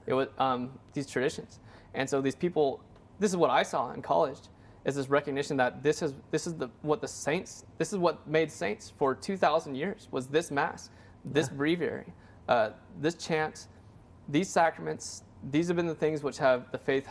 It was these traditions, and so these people. This is what I saw in college, is this recognition that this is what the saints. This is what made saints for 2,000 years. Was this mass, this breviary, this chant, these sacraments. These have been the things which have the faith